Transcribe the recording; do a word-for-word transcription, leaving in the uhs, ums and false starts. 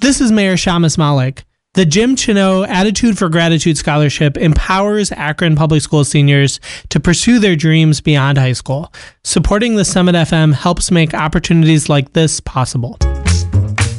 This is Mayor Shamus Malik. The Jim Chino Attitude for Gratitude Scholarship empowers Akron Public School seniors to pursue their dreams beyond high school. Supporting the Summit F M helps make opportunities like this possible.